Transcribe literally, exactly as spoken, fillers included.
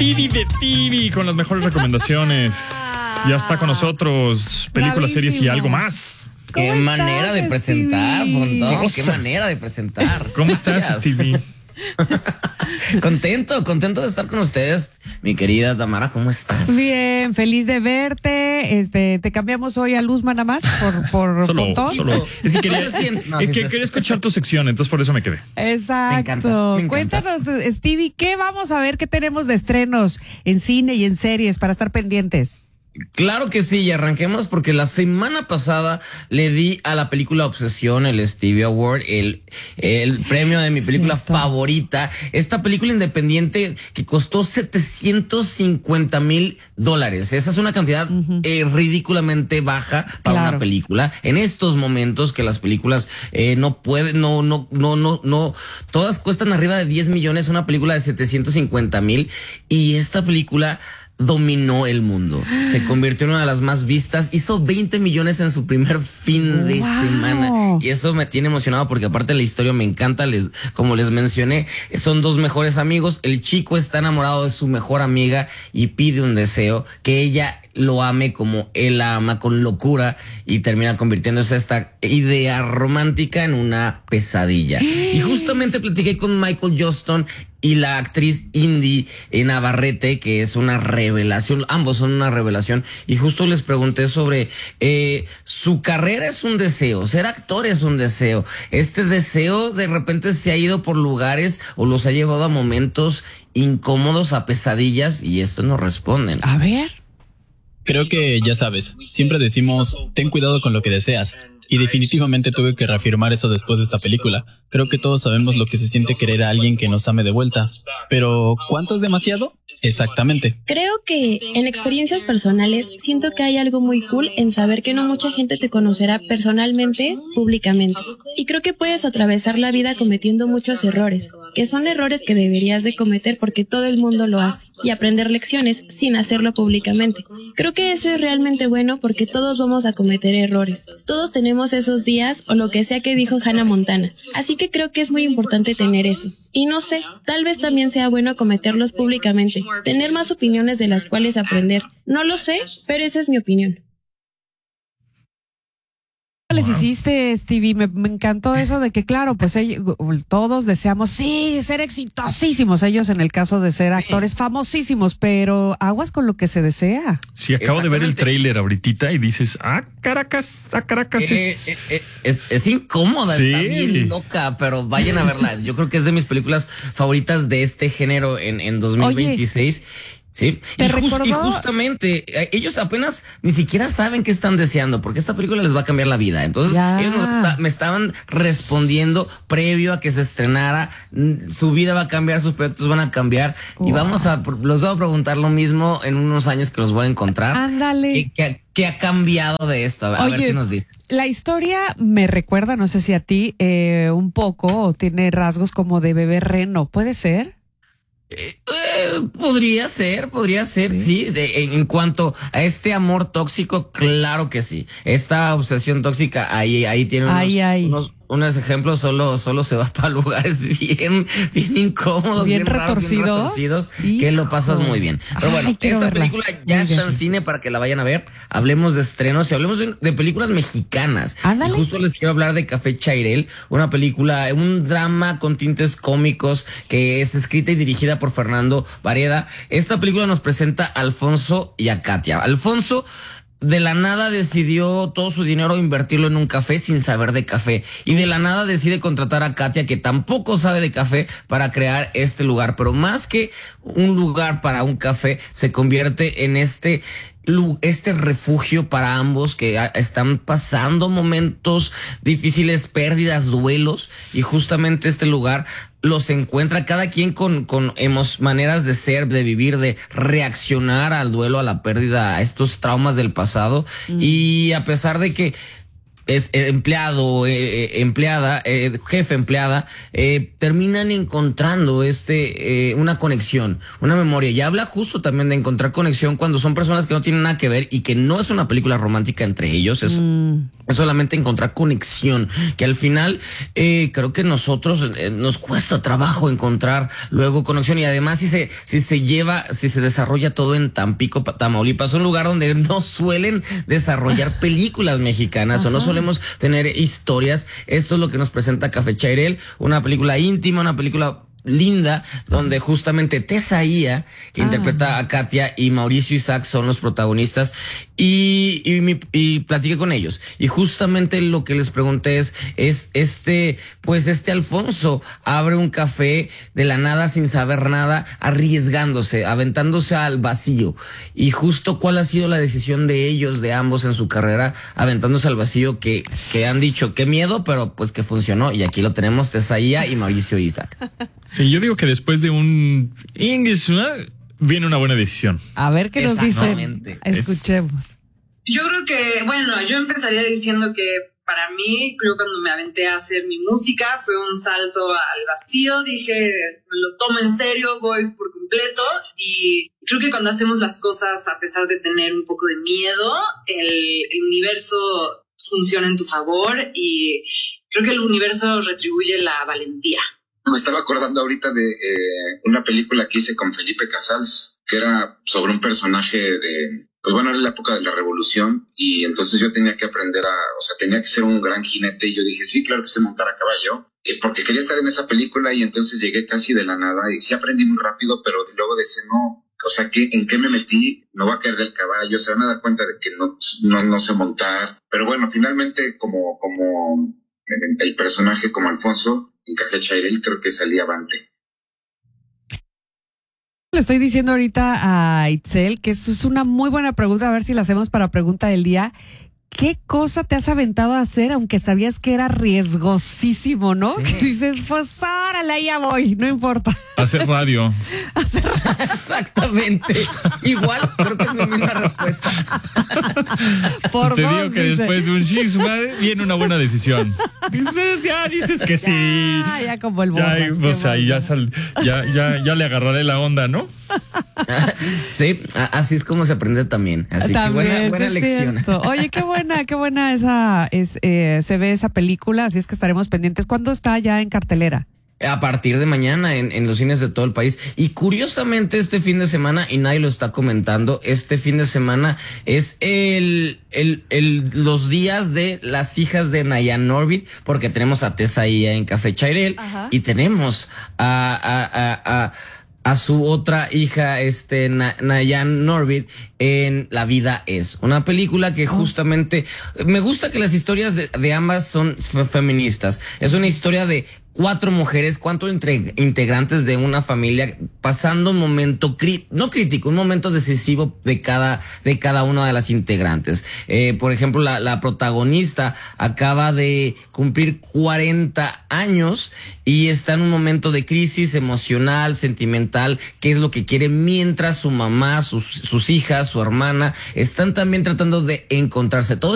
Stevie de T V con las mejores recomendaciones. Ya está con nosotros. Películas, Bravísimo. series y algo más. Qué manera de presentar, Pontón. Qué manera de presentar. ¿Cómo estás, Stevie? Contento, contento de estar con ustedes, mi querida Tamara, ¿cómo estás? Bien, feliz de verte. Este, te cambiamos hoy a Luzma nada más por, por Solo, Pontón. solo. Es que quería, No se siente- no, es sí que se- quería escuchar tu sección, entonces por eso me quedé. Exacto. Me encanta, me encanta. Cuéntanos, Stevie, ¿qué vamos a ver? ¿Qué tenemos de estrenos en cine y en series para estar pendientes? Claro que sí, y arranquemos porque la semana pasada le di a la película Obsesión el Stevie Award, el, el premio de mi película Cierto. favorita. Esta película independiente que costó setecientos cincuenta mil dólares. Esa es una cantidad eh, ridículamente baja para Claro. una película. En estos momentos que las películas eh, no pueden, no, no, no, no, no, todas cuestan arriba de diez millones, una película de setecientos cincuenta mil, y esta película dominó el mundo. Se convirtió en una de las más vistas. Hizo veinte millones en su primer fin de Wow. semana. Y eso me tiene emocionado porque aparte la historia me encanta. Les, como les mencioné, son dos mejores amigos. El chico está enamorado de su mejor amiga y pide un deseo, que ella lo ame como él la ama, con locura, y termina convirtiéndose esta idea romántica en una pesadilla. Y justamente platiqué con Michael Johnston y la actriz Indy Navarrete, que es una revelación, ambos son una revelación, y justo les pregunté sobre eh, su carrera es un deseo, ser actor es un deseo, este deseo de repente se ha ido por lugares o los ha llevado a momentos incómodos, a pesadillas, y esto no responden. A ver. Creo que ya sabes, siempre decimos, ten cuidado con lo que deseas. Y definitivamente tuve que reafirmar eso después de esta película. Creo que todos sabemos lo que se siente querer a alguien que nos ame de vuelta. Pero, ¿cuánto es demasiado? Exactamente. Creo que en experiencias personales siento que hay algo muy cool en saber que no mucha gente te conocerá personalmente, públicamente. Y creo que puedes atravesar la vida cometiendo muchos errores, que son errores que deberías de cometer porque todo el mundo lo hace, y aprender lecciones sin hacerlo públicamente. Creo que eso es realmente bueno porque todos vamos a cometer errores. Todos tenemos esos días o lo que sea que dijo Hannah Montana. Así que creo que es muy importante tener eso. Y no sé, tal vez también sea bueno cometerlos públicamente, tener más opiniones de las cuales aprender. No lo sé, pero esa es mi opinión. Les hiciste, Stevie, me, me encantó eso de que, claro, pues ellos, todos deseamos, sí, ser exitosísimos, ellos en el caso de ser actores famosísimos, pero aguas con lo que se desea. Sí, acabo de ver el Exactamente. tráiler ahorita y dices, ah, Caracas, ah, Caracas Eh, es... eh, eh, es, es incómoda, Sí. está bien loca, pero vayan a verla. Yo creo que es de mis películas favoritas de este género en, en dos mil veintiséis. Sí, ¿te y, jus- recordó? y justamente eh, ellos apenas ni siquiera saben qué están deseando, porque esta película les va a cambiar la vida. Entonces, Ya. ellos nos está- me estaban respondiendo previo a que se estrenara. mm, Su vida va a cambiar, sus proyectos van a cambiar. Y Wow. vamos a, los voy a preguntar lo mismo en unos años que los voy a encontrar. Ándale. ¿Qué, qué- qué ha cambiado de esto? A ver, a ver Oye, qué nos dice. La historia me recuerda, no sé si a ti, eh, un poco, o tiene rasgos como de Bebé Reno, ¿puede ser? Eh, eh, podría ser, podría ser, sí. De, en, en cuanto a este amor tóxico, claro que sí. Esta obsesión tóxica, ahí, ahí tiene unos, Ay, ay. unos, unos ejemplos. Solo, solo se va para lugares bien, bien incómodos, Bien bien, raros, bien retorcidos. retorcidos, que lo pasas Hijo. muy bien. Pero Ay, bueno, quiero esta verla. película ya Muy está bien. en cine para que la vayan a ver. Hablemos de estrenos y hablemos de, de películas mexicanas. Ándale. Y justo les quiero hablar de Café Chairel, una película, un drama con tintes cómicos que es escrita y dirigida por Fernando Vareda. Esta película nos presenta a Alfonso y a Katia. Alfonso de la nada decidió todo su dinero invertirlo en un café sin saber de café. Y de la nada decide contratar a Katia, que tampoco sabe de café, para crear este lugar. Pero más que un lugar para un café, se convierte en este lu- este refugio para ambos que a- están pasando momentos difíciles, pérdidas, duelos, y justamente este lugar los encuentra cada quien con, con emos- maneras de ser, de vivir, de reaccionar al duelo, a la pérdida, a estos traumas del pasado. Y a pesar de que es empleado, eh, empleada, eh, jefe, empleada, eh, terminan encontrando este eh, una conexión, una memoria. Y habla justo también de encontrar conexión cuando son personas que no tienen nada que ver y que no es una película romántica entre ellos, es, mm. es solamente encontrar conexión, que al final eh, creo que nosotros eh, nos cuesta trabajo encontrar luego conexión. Y además si se, si se lleva, si se desarrolla todo en Tampico, Tamaulipas, un lugar donde no suelen desarrollar películas mexicanas. Ajá. O no solemos tener historias. Esto es lo que nos presenta Café Chairel, una película íntima, una película linda, donde justamente Tesaía, que ah. interpreta a Katia, y Mauricio Isaac son los protagonistas, y, y, mi, y platiqué con ellos. Y justamente lo que les pregunté es, es este, pues este Alfonso abre un café de la nada, sin saber nada, arriesgándose, aventándose al vacío. Y justo cuál ha sido la decisión de ellos, de ambos en su carrera, aventándose al vacío, que, que han dicho, qué miedo, pero pues que funcionó. Y aquí lo tenemos, Tesaía y Mauricio Isaac. Sí, yo digo que después de un English, ¿no?, viene una buena decisión. A ver qué nos dicen. Escuchemos. Yo creo que, bueno, yo empezaría diciendo que para mí, creo que cuando me aventé a hacer mi música, fue un salto al vacío. Dije, me lo tomo en serio, voy por completo. Y creo que cuando hacemos las cosas, a pesar de tener un poco de miedo, el, el universo funciona en tu favor y creo que el universo retribuye la valentía. Me estaba acordando ahorita de eh, una película que hice con Felipe Casals, que era sobre un personaje de, pues bueno, era la época de la Revolución, y entonces yo tenía que aprender a, o sea, tenía que ser un gran jinete, y yo dije, sí, claro que sé montar a caballo, eh, porque quería estar en esa película, y entonces llegué casi de la nada, y sí aprendí muy rápido, pero luego decía, no, o sea, ¿qué, ¿en qué me metí? Me voy a caer del caballo, se van a dar cuenta de que no, no, no sé montar, pero bueno, finalmente como, como el personaje como Alfonso, en Café Chairel, creo que salía avante. Le estoy diciendo ahorita a Itzel que eso es una muy buena pregunta, a ver si la hacemos para pregunta del día. ¿Qué cosa te has aventado a hacer, aunque sabías que era riesgosísimo, no? Sí. Que dices, pues órale, ya voy, no importa. Hacer radio. Hacer radio. Exactamente. Igual, creo que es mi misma respuesta. Por Te dos, digo que dice. Después de un chisma viene una buena decisión. Después ya dices que sí. Ya, ya como el bodas, ya, pues ahí ya, sal, ya, ya, ya le agarraré la onda, ¿no? Sí, así es como se aprende también. Así también, que buena, buena sí lección. Cierto. Oye, qué buena, qué buena esa es, eh, se ve esa película, así es que estaremos pendientes. ¿Cuándo está ya en cartelera? A partir de mañana en, en los cines de todo el país. Y curiosamente este fin de semana, y nadie lo está comentando, este fin de semana es el, el, el los días de las hijas de Nayan Norbit, porque tenemos a Tesaía en Café Chairel. Ajá. Y tenemos a, a, a, a a su otra hija, este, Na- Nayan Norbit, en La vida es. Una película que justamente, me gusta que las historias de, de ambas son f- feministas. Es una historia de cuatro mujeres, cuatro entre, integrantes de una familia pasando un momento cri- no crítico, un momento decisivo de cada, de cada una de las integrantes. Eh, por ejemplo, la, la protagonista acaba de cumplir cuarenta años y está en un momento de crisis emocional, sentimental, que es lo que quiere, mientras su mamá, sus, sus hijas, su hermana, están también tratando de encontrarse. Todo